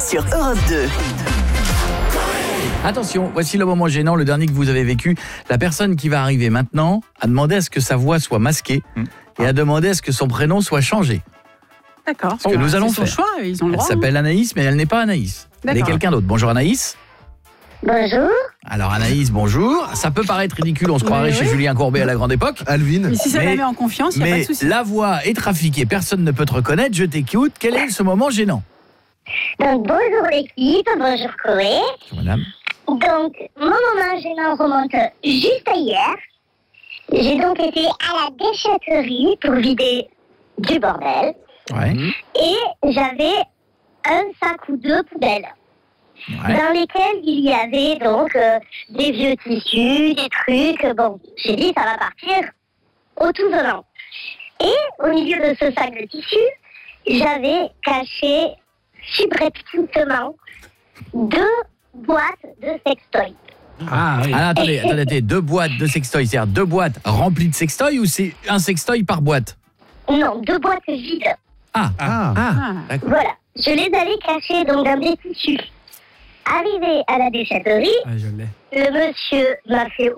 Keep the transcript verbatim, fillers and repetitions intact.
sur Europe deux. Attention, voici le moment gênant, le dernier que vous avez vécu. La personne qui va arriver maintenant a demandé à ce que sa voix soit masquée mmh. et a demandé à ce que son prénom soit changé. D'accord. Ce que nous allons c'est son faire. choix, ils ont le Elle droit. s'appelle Anaïs, mais elle n'est pas Anaïs. Elle est quelqu'un d'autre. Bonjour Anaïs. Bonjour. Alors Anaïs, bonjour. Ça peut paraître ridicule, on se croirait oui, chez oui. Julien Courbet à la grande époque. Alvin. Mais si ça Mais- la met en confiance, il n'y a pas Mais de souci. la voix est trafiquée, personne ne peut te reconnaître, je t'écoute. Quel est ce moment gênant? Donc, bonjour l'équipe, bonjour Chloé. Madame. Donc, mon moment gênant remonte juste à hier. J'ai donc été à la déchetterie pour vider du bordel. Ouais. Et j'avais un sac ou deux poubelles. Ouais. Dans lesquelles il y avait donc euh, des vieux tissus, des trucs. Bon, j'ai dit ça va partir au tout venant. Et au milieu de ce sac de tissus, j'avais caché subrepticement deux boîtes de sextoy. Ah, oui. Ah, attendez, attendez, attendez, deux boîtes de sextoy, c'est-à-dire deux boîtes remplies de sextoy ou c'est un sextoy par boîte? Non, deux boîtes vides. Ah, ah, ah, Ah. d'accord. Voilà. Je les avais cachées donc dans des tissus. Arrivé à la déchetterie, Ah, je l'ai. le monsieur m'a fait